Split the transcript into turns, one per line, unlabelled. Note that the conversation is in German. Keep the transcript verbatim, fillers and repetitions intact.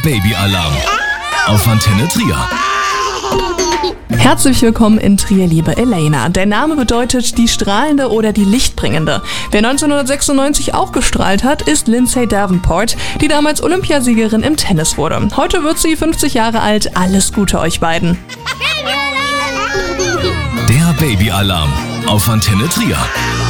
Babyalarm auf Antenne Trier.
Herzlich willkommen in Trier, liebe Elena. Der Name bedeutet die Strahlende oder die Lichtbringende. Wer neunzehnhundertsechsundneunzig auch gestrahlt hat, ist Lindsay Davenport, die damals Olympiasiegerin im Tennis wurde. Heute wird sie fünfzig Jahre alt. Alles Gute euch beiden.
Der Babyalarm auf Antenne Trier.